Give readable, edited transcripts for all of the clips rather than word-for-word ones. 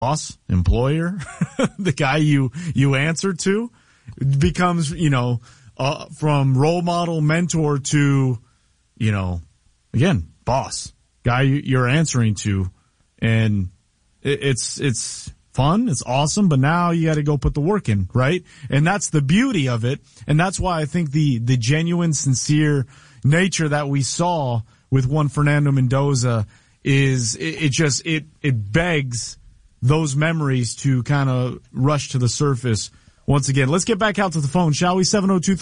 boss, employer, the guy you answer to, becomes, from role model, mentor to, again, boss, guy you're answering to. And it's fun. It's awesome. But now you got to go put the work in, right? And that's the beauty of it. And that's why I think the genuine, sincere nature that we saw with one Fernando Mendoza is it begs those memories to kind of rush to the surface once again. Let's get back out to the phone, shall we?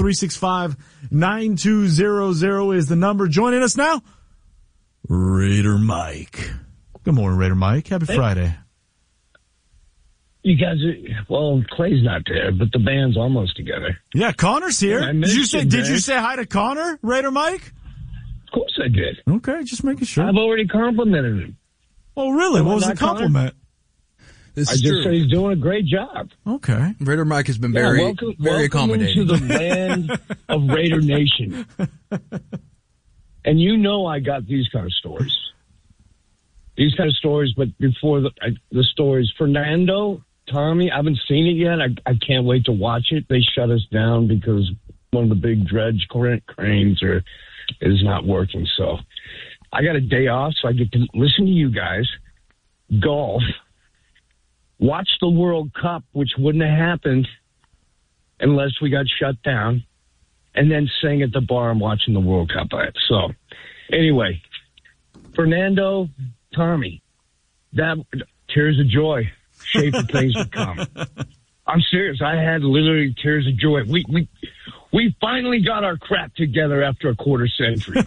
702-365-9200 is the number. Joining us now, Raider Mike. Good morning, Raider Mike. Happy Friday. You guys Clay's not there, but the band's almost together. Yeah, Connor's here. Yeah, did you say hi to Connor, Raider Mike? Of course I did. Okay, just making sure. I've already complimented him. Oh, really? What was the compliment? I just said he's doing a great job. Okay. Raider Mike has been very accommodating. Welcome to the land of Raider Nation. And I got these kind of stories. But before the stories, Fernando, Tommy, I haven't seen it yet. I can't wait to watch it. They shut us down because one of the big dredge cranes is not working. So I got a day off, so I get to listen to you guys, golf, watch the World Cup, which wouldn't have happened unless we got shut down, and then sing at the bar I'm watching the World Cup at. So anyway, Fernando, Tommy, that tears of joy, shape of things to come. I'm serious. I had literally tears of joy. We finally got our crap together after a quarter century.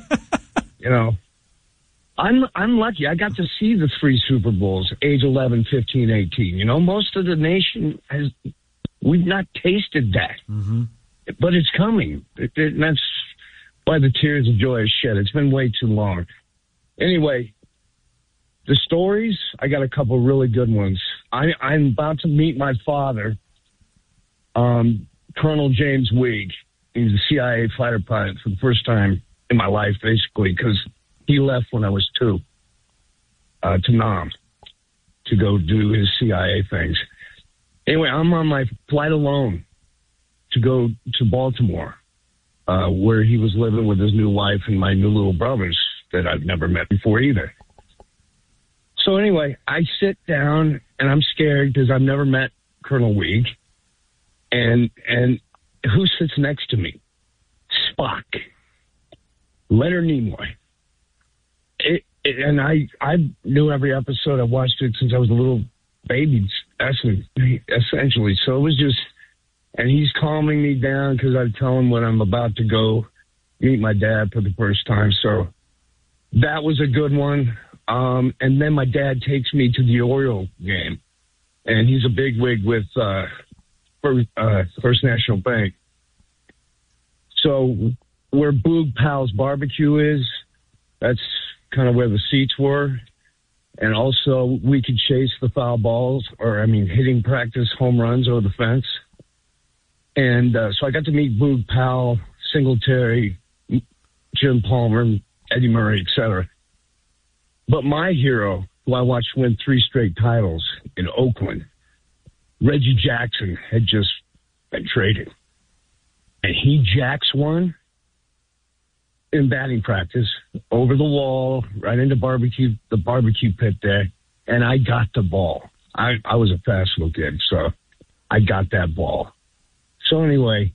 I'm lucky. I got to see the 3 Super Bowls, age 11, 15, 18. Most of the nation we've not tasted that. Mm-hmm. But it's coming. And that's why the tears of joy is shed. It's been way too long. Anyway, the stories, I got a couple really good ones. I'm about to meet my father, Colonel James Weig. He's a CIA fighter pilot for the first time in my life, basically, because he left when I was 2 to Nam to go do his CIA things. Anyway, I'm on my flight alone to go to Baltimore, where he was living with his new wife and my new little brothers that I've never met before either. So anyway, I sit down and I'm scared because I've never met Colonel Weig. And who sits next to me? Spock. Leonard Nimoy. And I knew every episode. I watched it since I was a little baby, essentially. So it was just, and he's calming me down because I tell him when I'm about to go meet my dad for the first time. So that was a good one. And then my dad takes me to the Oriole game, and he's a bigwig with First National Bank. So where Boog Pal's barbecue is, that's kind of where the seats were. And also we could chase the foul balls, hitting practice home runs over the fence. And so I got to meet Boog Pal, Singletary, Jim Palmer, Eddie Murray, etc. But my hero, who I watched win 3 straight titles in Oakland, Reggie Jackson, had just been traded. And he jacks one in batting practice over the wall, right into the barbecue pit there, and I got the ball. I was a fast little kid, so I got that ball. So anyway,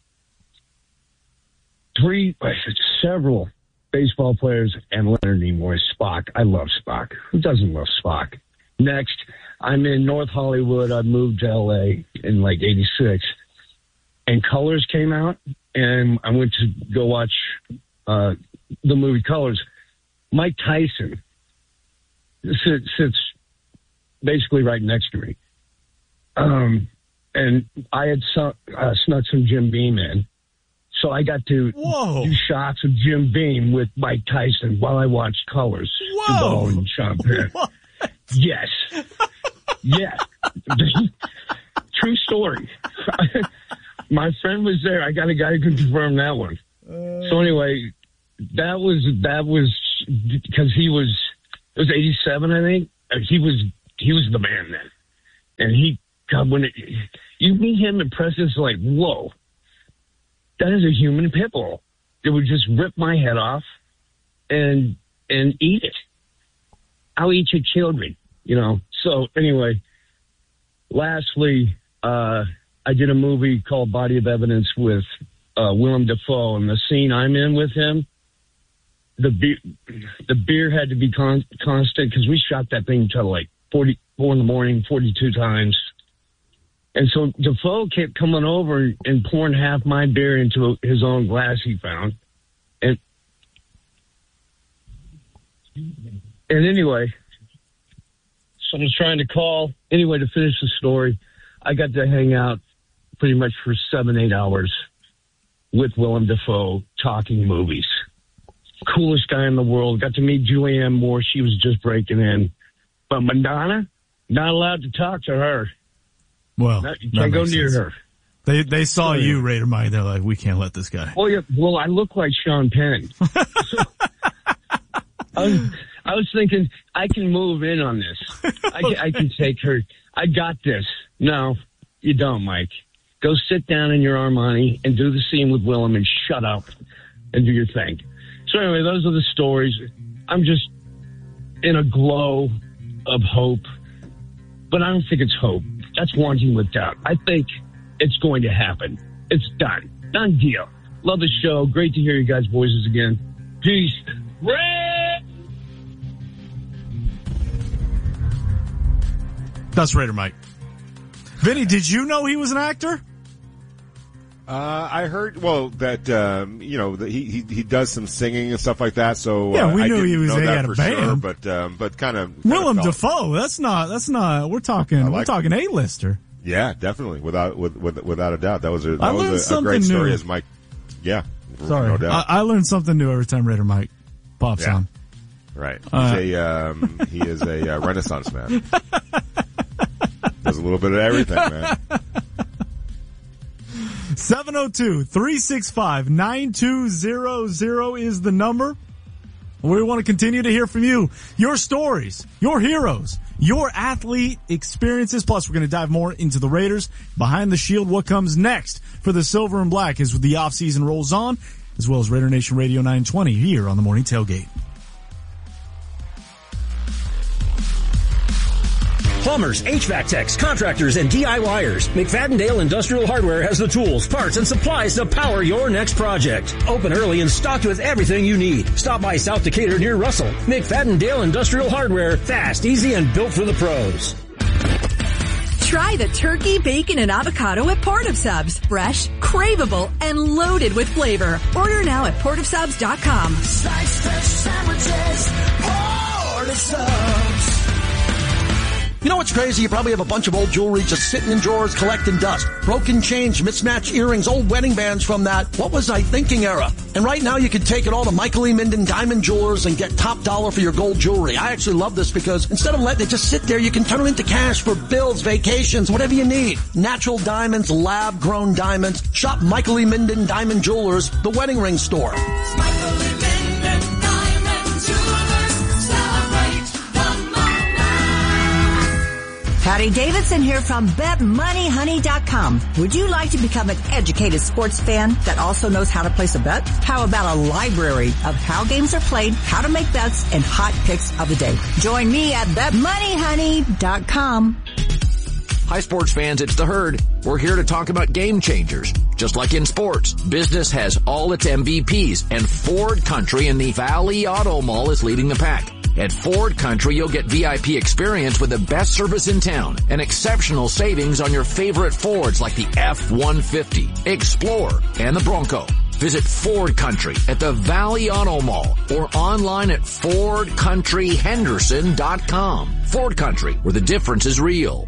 several baseball players and Leonard Nimoy, Spock. I love Spock. Who doesn't love Spock? Next, I'm in North Hollywood. I moved to L.A. in like 86. And Colors came out, and I went to go watch the movie Colors. Mike Tyson sits basically right next to me. And I had snuck some Jim Beam in. So I got to do shots of Jim Beam with Mike Tyson while I watched Colors. Whoa! And Sean Penn. Yes. Yes. True story. My friend was there. I got a guy who can confirm that one. So anyway, that was because it was 87, I think. He was the man then. And when you meet him in person, it's like, whoa, that is a human pit bull. It would just rip my head off and eat it. I'll eat your children, So anyway, lastly, I did a movie called Body of Evidence with Willem Dafoe, and the scene I'm in with him, the beer had to be constant because we shot that thing till like 4 in the morning, 42 times. And so Dafoe kept coming over and pouring half my beer into his own glass he found. And anyway, so I was trying to call. Anyway, to finish the story, I got to hang out pretty much for 7-8 hours with Willem Dafoe talking movies. Coolest guy in the world. Got to meet Julianne Moore. She was just breaking in. But Madonna, not allowed to talk to her. Well, you can't go near her. They saw you, Raider Mike. They're like, we can't let this guy. Oh, yeah. Well, I look like Sean Penn. So, I was thinking, I can move in on this. I can take her. I got this. No, you don't, Mike. Go sit down in your Armani and do the scene with Willem and shut up and do your thing. So anyway, those are the stories. I'm just in a glow of hope, but I don't think it's hope. That's wanting with doubt. I think it's going to happen. It's done. Done deal. Love the show. Great to hear you guys' voices again. Peace. Ray! That's Raider Mike. Vinny, did you know he was an actor? I heard, that, he does some singing and stuff like that. So, yeah, we knew he had a band. Sure, but kind of. Willem Dafoe, that's not, we're talking A-lister. Yeah, definitely. Without a doubt. That was a great new. story as Mike. Yeah. Sorry. No doubt. I learned something new every time Raider Mike pops on. Right. He is a Renaissance man. Does a little bit of everything, man. 702-365-9200 is the number. We want to continue to hear from you, your stories, your heroes, your athlete experiences. Plus, we're going to dive more into the Raiders behind the shield. What comes next for the Silver and Black as the offseason rolls on, as well as Raider Nation Radio 920 here on the Morning Tailgate. Plumbers, HVAC techs, contractors, and DIYers. McFadden-Dale Industrial Hardware has the tools, parts, and supplies to power your next project. Open early and stocked with everything you need. Stop by South Decatur near Russell. McFadden-Dale Industrial Hardware. Fast, easy, and built for the pros. Try the turkey, bacon, and avocado at Port of Subs. Fresh, craveable, and loaded with flavor. Order now at portofsubs.com. Sliced fresh sandwiches, Port of Subs. You know what's crazy? You probably have a bunch of old jewelry just sitting in drawers collecting dust. Broken chains, mismatched earrings, old wedding bands from that what was I thinking era. And right now you can take it all to Michael E. Minden Diamond Jewelers and get top dollar for your gold jewelry. I actually love this because instead of letting it just sit there, you can turn it into cash for bills, vacations, whatever you need. Natural diamonds, lab-grown diamonds. Shop Michael E. Minden Diamond Jewelers, the wedding ring store. Michael E. Minden Diamond Jewelers, celebrate the moment. Patty Davidson here from BetMoneyHoney.com. Would you like to become an educated sports fan that also knows how to place a bet? How about a library of how games are played, how to make bets, and hot picks of the day? Join me at BetMoneyHoney.com. Hi sports fans, it's the Herd. We're here to talk about game changers. Just like in sports, business has all its MVPs, and Ford Country in the Valley Auto Mall is leading the pack. At Ford Country, you'll get VIP experience with the best service in town and exceptional savings on your favorite Fords like the F-150, Explorer, and the Bronco. Visit Ford Country at the Valley Auto Mall or online at FordCountryHenderson.com. Ford Country, where the difference is real.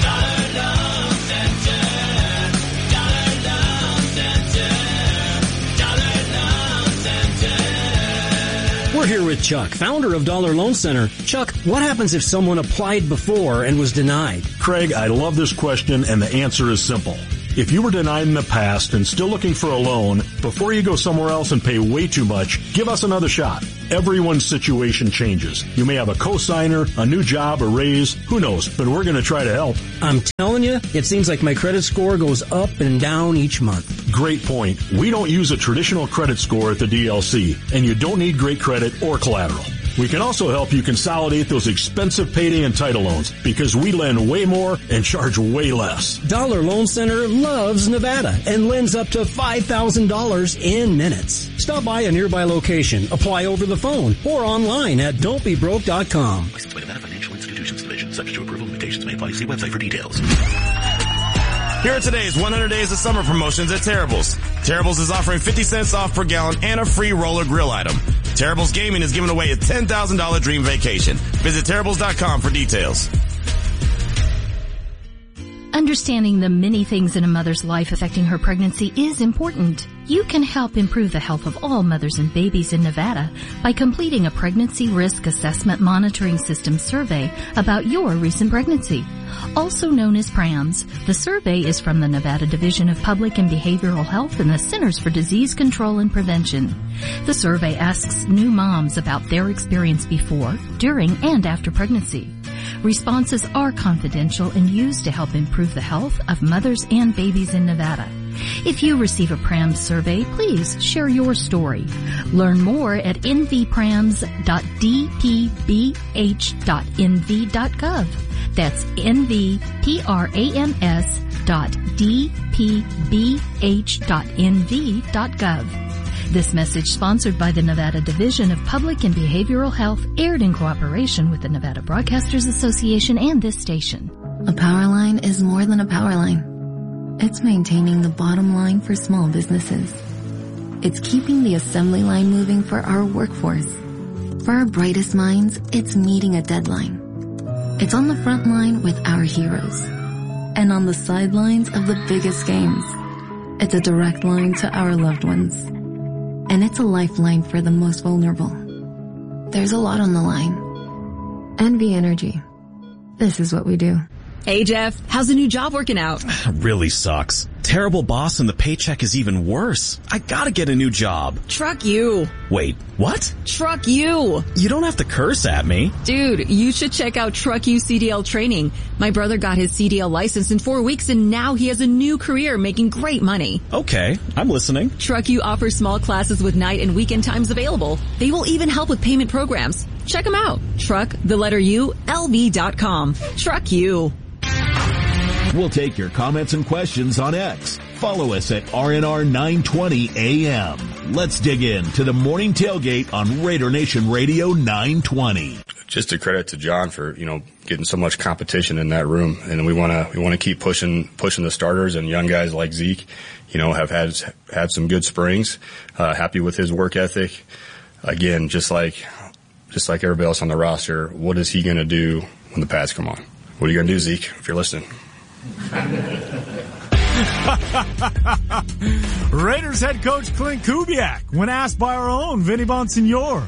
We're here with Chuck, founder of Dollar Loan Center. Chuck, what happens if someone applied before and was denied? Craig, I love this question, and the answer is simple. If you were denied in the past and still looking for a loan, before you go somewhere else and pay way too much, give us another shot. Everyone's situation changes. You may have a cosigner, a new job, a raise, who knows, but we're going to try to help. I'm telling you, it seems like my credit score goes up and down each month. Great point. We don't use a traditional credit score at the DLC, and you don't need great credit or collateral. We can also help you consolidate those expensive payday and title loans because we lend way more and charge way less. Dollar Loan Center loves Nevada and lends up to $5,000 in minutes. Stop by a nearby location, apply over the phone, or online at don'tbebroke.com. Licensed by Nevada Financial Institutions Division. Subject to approval. Limitations may apply. See website for details. Here are today's 100 Days of Summer promotions at Terrible's. Terrible's is offering 50 cents off per gallon and a free roller grill item. Terrible's Gaming is giving away a $10,000 dream vacation. Visit Terrible's.com for details. Understanding the many things in a mother's life affecting her pregnancy is important. You can help improve the health of all mothers and babies in Nevada by completing a Pregnancy Risk Assessment Monitoring System survey about your recent pregnancy. Also known as PRAMS, the survey is from the Nevada Division of Public and Behavioral Health and the Centers for Disease Control and Prevention. The survey asks new moms about their experience before, during, and after pregnancy. Responses are confidential and used to help improve the health of mothers and babies in Nevada. If you receive a PRAMS survey, please share your story. Learn more at nvprams.dpbh.nv.gov. That's nvprams.dpbh.nv.gov. This message sponsored by the Nevada Division of Public and Behavioral Health, aired in cooperation with the Nevada Broadcasters Association and this station. A power line is more than a power line. It's maintaining the bottom line for small businesses. It's keeping the assembly line moving for our workforce. For our brightest minds, it's meeting a deadline. It's on the front line with our heroes. And on the sidelines of the biggest games. It's a direct line to our loved ones. And it's a lifeline for the most vulnerable. There's a lot on the line. NV Energy. This is what we do. Hey Jeff, how's the new job working out? Really sucks. Terrible boss and the paycheck is even worse. I gotta get a new job. Truck you. Wait, what? Truck you. You don't have to curse at me. Dude, you should check out Truck You CDL training. My brother got his CDL license in 4 weeks and now he has a new career making great money. Okay, I'm listening. Truck You offers small classes with night and weekend times available. They will even help with payment programs. Check them out. LV.com. Truck You. We'll take your comments and questions on X. Follow us at RNR 920 AM. Let's dig into the morning tailgate on Raider Nation Radio 920. Just a credit to John for, getting so much competition in that room. And we want to keep pushing the starters, and young guys like Zeke, have had some good springs. Happy with his work ethic. Again, just like everybody else on the roster, what is he going to do when the pads come on? What are you going to do, Zeke, if you're listening? Raiders head coach Clint Kubiak, when asked by our own Vinny Bonsignor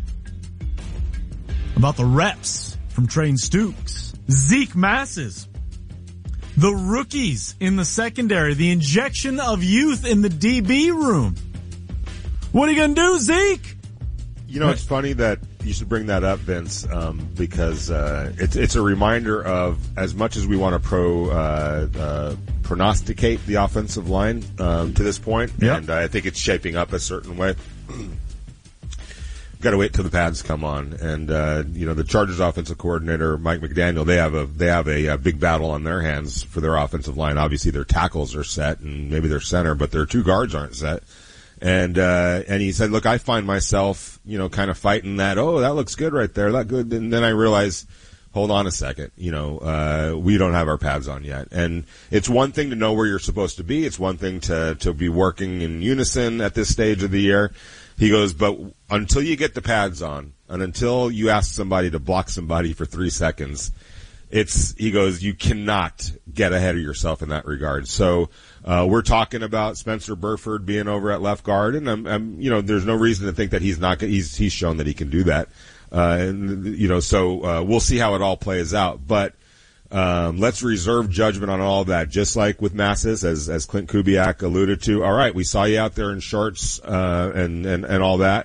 about the reps from Train Stooks, Zeke Masses, the rookies in the secondary, the injection of youth in the DB room. What are you going to do, Zeke? It's funny that you should bring that up, Vince, because it's a reminder of, as much as we want to prognosticate the offensive line to this point, and I think it's shaping up a certain way. Got to wait till the pads come on, and the Chargers offensive coordinator Mike McDaniel, they have a big battle on their hands for their offensive line. Obviously, their tackles are set, and maybe their center, but their two guards aren't set. And he said, look, I find myself, kind of fighting that, that looks good right there, that good. And then I realize, hold on a second, we don't have our pads on yet. And it's one thing to know where you're supposed to be. It's one thing to be working in unison at this stage of the year. He goes, but until you get the pads on and until you ask somebody to block somebody for 3 seconds, he goes, you cannot get ahead of yourself in that regard. So, we're talking about Spencer Burford being over at left guard, and I'm there's no reason to think that he's shown that he can do that. So we'll see how it all plays out. But, let's reserve judgment on all of that, just like with Masses, as Clint Kubiak alluded to. All right, we saw you out there in shorts, and all that.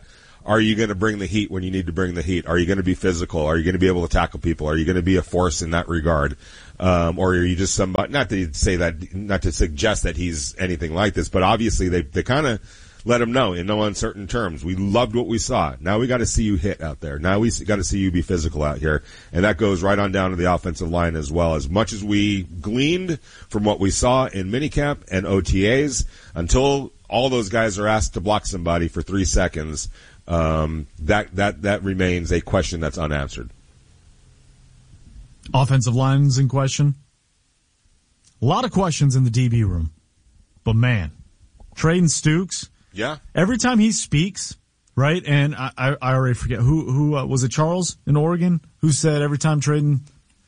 Are you going to bring the heat when you need to bring the heat? Are you going to be physical? Are you going to be able to tackle people? Are you going to be a force in that regard? Or are you just somebody, not to say that, not to suggest that he's anything like this, but obviously they kind of let him know in no uncertain terms. We loved what we saw. Now we got to see you hit out there. Now we got to see you be physical out here. And that goes right on down to the offensive line as well. As much as we gleaned from what we saw in minicamp and OTAs, until all those guys are asked to block somebody for 3 seconds, that remains a question that's unanswered. Offensive line's in question. A lot of questions in the DB room. But man, Trayden Stukes. Yeah. Every time he speaks, right? And I already forget who was it, Charles in Oregon, who said every time Trayden,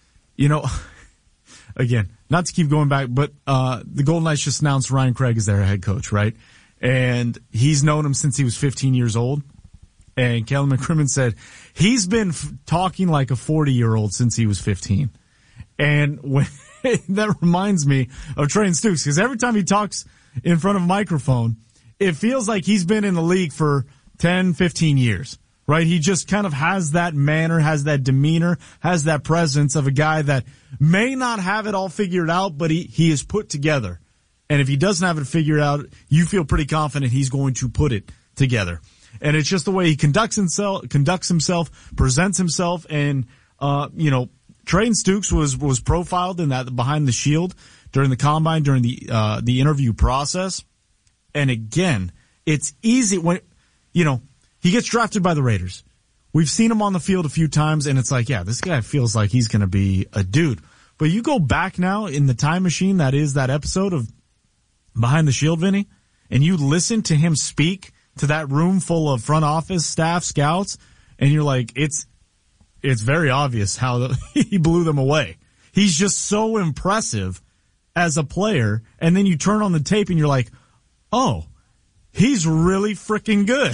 again, not to keep going back, but the Golden Knights just announced Ryan Craig as their head coach, right? And he's known him since he was 15 years old. And Kellen McCrimmon said he's been talking like a 40-year-old since he was 15. And when that reminds me of Trayden Stukes, because every time he talks in front of a microphone, it feels like he's been in the league for 10, 15 years, right? He just kind of has that manner, has that demeanor, has that presence of a guy that may not have it all figured out, but he is put together. And if he doesn't have it figured out, you feel pretty confident he's going to put it together. And it's just the way he conducts himself, presents himself, and Trayden Stukes was profiled in that behind the shield during the combine, during the interview process. And again, it's easy when he gets drafted by the Raiders. We've seen him on the field a few times, and it's like, yeah, this guy feels like he's going to be a dude. But you go back now in the time machine that is that episode of Behind the Shield, Vinny, and you listen to him speak to that room full of front office staff, scouts, and you're like, it's very obvious how he blew them away. He's just so impressive as a player, and then you turn on the tape and you're like, oh, he's really freaking good.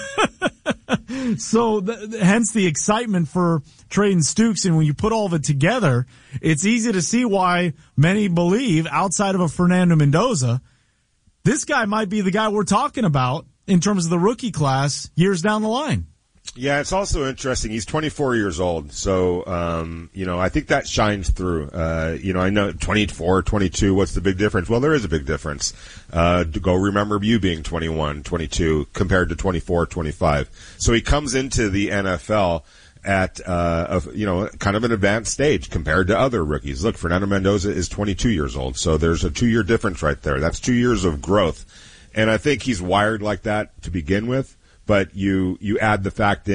So hence the excitement for Trayden Stukes, and when you put all of it together, it's easy to see why many believe, outside of a Fernando Mendoza, this guy might be the guy we're talking about in terms of the rookie class years down the line. Yeah, it's also interesting. He's 24 years old, so I think that shines through. I know 24, 22. What's the big difference? Well, there is a big difference. Go remember you being 21, 22 compared to 24, 25. So he comes into the NFL at kind of an advanced stage compared to other rookies. Look, Fernando Mendoza is 22 years old, so there's a 2-year difference right there. That's 2 years of growth, and I think he's wired like that to begin with. But you add the fact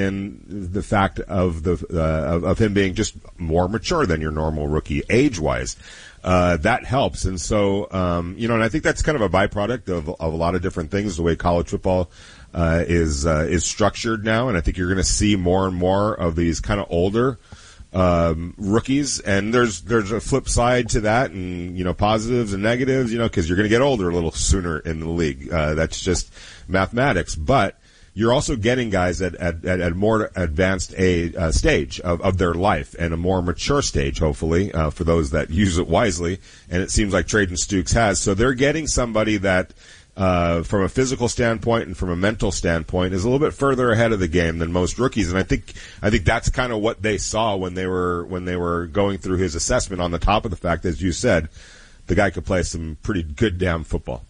of him being just more mature than your normal rookie age-wise. That helps. And so, and I think that's kind of a byproduct of a lot of different things, the way college football, is structured now. And I think you're going to see more and more of these kind of older, rookies. And there's a flip side to that, and, positives and negatives, cause you're going to get older a little sooner in the league. That's just mathematics. But you're also getting guys at a more advanced stage of their life, and a more mature stage, hopefully, for those that use it wisely. And it seems like Trayden Stukes has. So they're getting somebody that, from a physical standpoint and from a mental standpoint, is a little bit further ahead of the game than most rookies. And I think that's kind of what they saw when they were going through his assessment, on the top of the fact, as you said, the guy could play some pretty good damn football.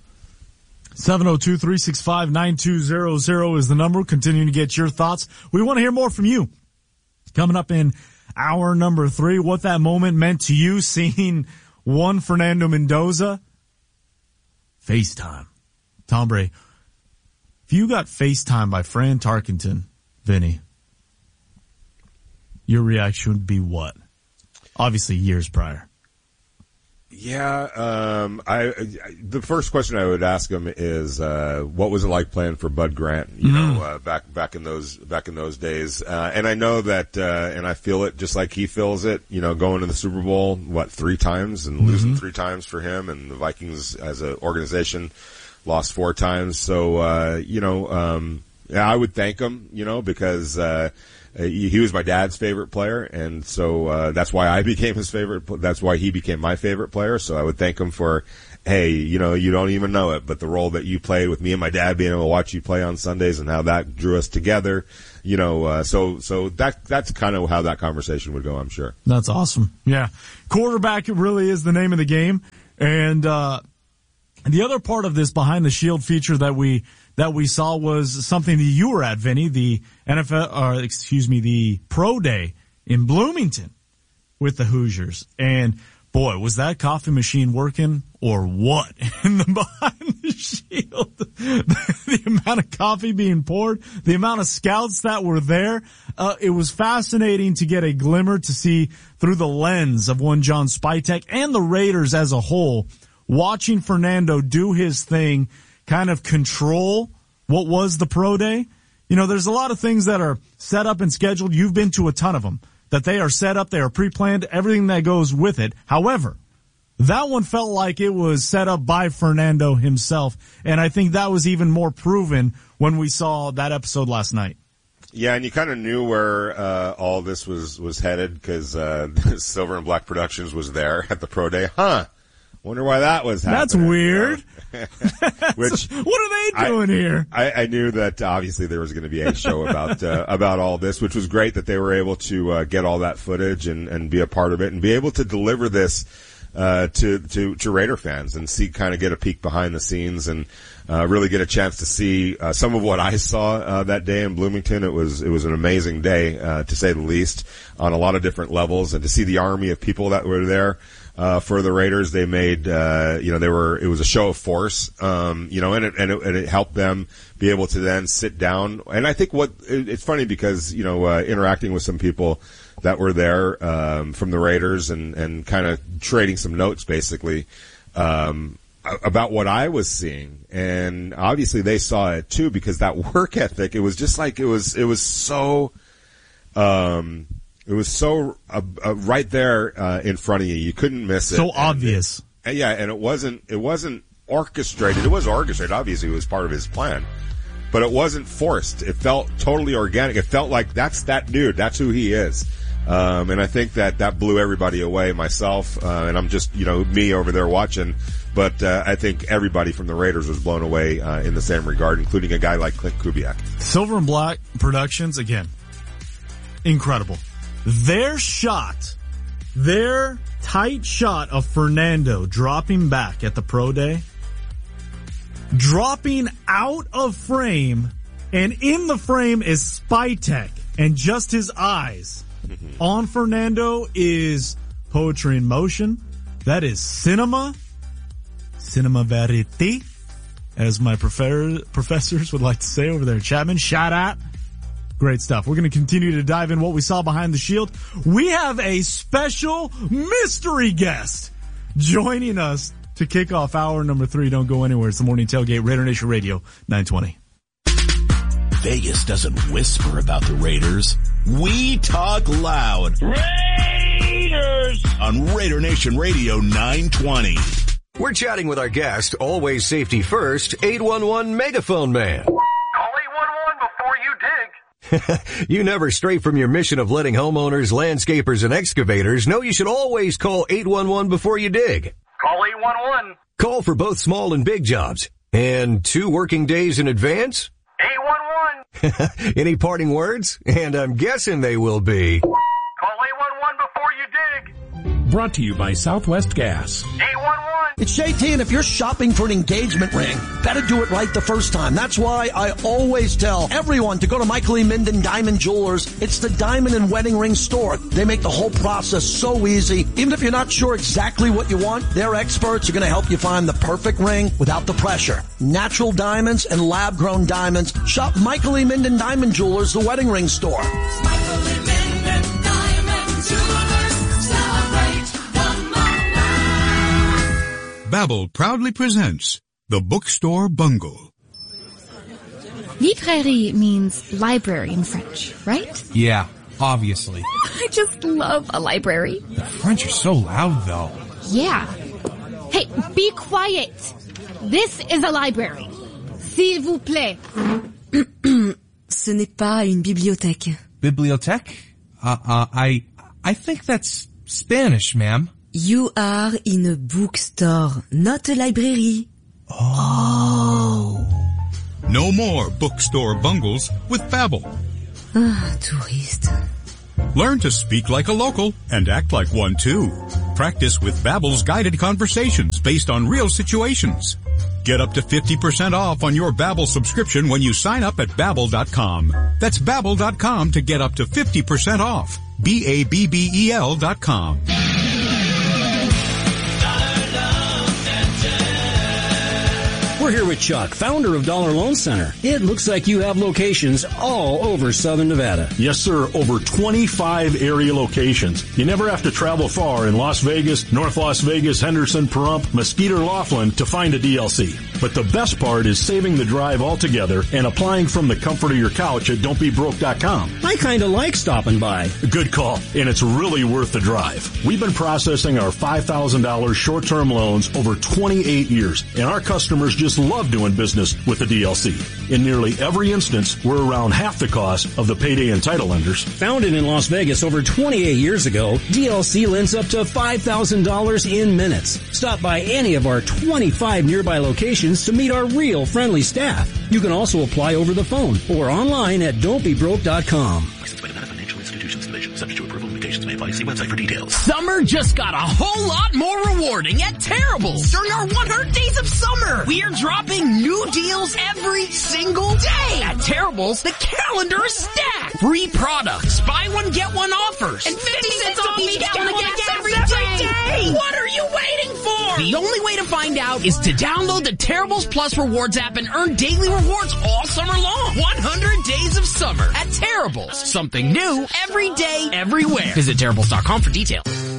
702-365-9200 is the number. Continuing to get your thoughts. We want to hear more from you. Coming up in hour number 3, what that moment meant to you, seeing one Fernando Mendoza. FaceTime. Tom Brady. If you got FaceTime by Fran Tarkenton, Vinny, your reaction would be what? Obviously years prior. Yeah, the first question I would ask him is, what was it like playing for Bud Grant? Back in those days. And I know that, and I feel it just like he feels it. Going to the Super Bowl 3 times and losing 3 times for him, and the Vikings as an organization lost 4 times. So, I would thank him, because he was my dad's favorite player, and so that's why I became his favorite. That's why he became my favorite player. So I would thank him for, hey, you know, you don't even know it, but the role that you played with me and my dad being able to watch you play on Sundays and how that drew us together. You know, so that's kind of how that conversation would go, I'm sure. That's awesome. Yeah. Quarterback really is the name of the game. And the other part of this Behind the Shield feature that we saw was something that you were at, Vinny, the the Pro Day in Bloomington with the Hoosiers. And boy, was that coffee machine working or what in the Behind the Shield? The amount of coffee being poured, the amount of scouts that were there. It was fascinating to get a glimmer to see through the lens of one John Spytek and the Raiders as a whole, watching Fernando do his thing, kind of control what was the Pro Day. You know, there's a lot of things that are set up and scheduled. You've been to a ton of them. That they are set up, they are pre-planned, everything that goes with it. However, that one felt like it was set up by Fernando himself, and I think that was even more proven when we saw that episode last night. Yeah, and you kind of knew where all this was headed because Silver and Black Productions was there at the Pro Day. Wonder why that was happening. That's weird. Which what are they doing here? I knew that obviously there was going to be a show about all this, which was great that they were able to get all that footage and be a part of it and be able to deliver this to Raider fans and get a peek behind the scenes and really get a chance to see some of what I saw that day in Bloomington. It was an amazing day to say the least on a lot of different levels, and to see the army of people that were there. For the Raiders, they made, it was a show of force, and it helped them be able to then sit down. And I think it's funny because, interacting with some people that were there, from the Raiders and kind of trading some notes basically, about what I was seeing. And obviously they saw it too because that work ethic, it was just like, it was so, it was so right there in front of you. You couldn't miss it. So obvious. And it wasn't orchestrated. It was orchestrated. Obviously, it was part of his plan. But it wasn't forced. It felt totally organic. It felt like that's that dude. That's who he is. And I think that blew everybody away, myself. And I'm just, me over there watching. But I think everybody from the Raiders was blown away in the same regard, including a guy like Clint Kubiak. Silver and Black Productions, again, incredible. Their tight shot of Fernando dropping back at the Pro Day, dropping out of frame, and in the frame is Spytek, and just his eyes on Fernando is poetry in motion. That is cinema verite, as my professors would like to say over there at Chapman. Shout out. Great stuff. We're going to continue to dive in what we saw behind the shield. We have a special mystery guest joining us to kick off hour number 3. Don't go anywhere. It's the Morning Tailgate, Raider Nation Radio 920. Vegas doesn't whisper about the Raiders. We talk loud. Raiders! On Raider Nation Radio 920. We're chatting with our guest, always safety first, 811 Megaphone Man. Call 811 before you dig. You never stray from your mission of letting homeowners, landscapers, and excavators know you should always call 811 before you dig. Call 811. Call for both small and big jobs. And 2 working days in advance? 811. Any parting words? And I'm guessing they will be... Call 811 before you dig. Brought to you by Southwest Gas. 811. It's JT, and if you're shopping for an engagement ring, better do it right the first time. That's why I always tell everyone to go to Michael E. Minden Diamond Jewelers. It's the diamond and wedding ring store. They make the whole process so easy. Even if you're not sure exactly what you want, their experts are going to help you find the perfect ring without the pressure. Natural diamonds and lab-grown diamonds. Shop Michael E. Minden Diamond Jewelers, the wedding ring store. Michael E. Minden Diamond Jewelers, celebrate the moment. Babbel proudly presents The Bookstore Bungle. Librairie means library in French, right? Yeah, obviously. I just love a library. The French are so loud, though. Yeah. Hey, be quiet. This is a library. S'il vous plaît. Ce n'est pas une bibliothèque. Bibliothèque? I think that's Spanish, ma'am. You are in a bookstore, not a library. Oh. No more bookstore bungles with Babbel. Touriste. Learn to speak like a local and act like one too. Practice with Babbel's guided conversations based on real situations. Get up to 50% off on your Babbel subscription when you sign up at Babbel.com. That's Babbel.com to get up to 50% off. Babbel.com. We're here with Chuck, founder of Dollar Loan Center. It looks like you have locations all over Southern Nevada. Yes, sir. Over 25 area locations. You never have to travel far in Las Vegas, North Las Vegas, Henderson, Pahrump, Mesquite, or Laughlin to find a DLC. But the best part is saving the drive altogether and applying from the comfort of your couch at don'tbebroke.com. I kind of like stopping by. Good call, and it's really worth the drive. We've been processing our $5,000 short-term loans over 28 years, and our customers just love doing business with the DLC. In nearly every instance, we're around half the cost of the payday and title lenders. Founded in Las Vegas over 28 years ago, DLC lends up to $5,000 in minutes. Stop by any of our 25 nearby locations to meet our real friendly staff. You can also apply over the phone or online at don'tbebroke.com. Licensed by Nevada Financial Institutions Division. Subject to approval. Limitations may apply. See website for details. Summer just got a whole lot more rewarding at Terrible's. During our 100 Days of Summer, we are dropping new deals every single day. At Terrible's, the calendar is stacked. Free products, buy one, get one offers, and 50 cents off each gallon of gas every day. What are you waiting for? The only way to find out is to download the Terrible's Plus Rewards app and earn daily rewards all summer long. 100 Days of Summer at Terrible's. Something new every day, everywhere. Visit Terrible's.com for details.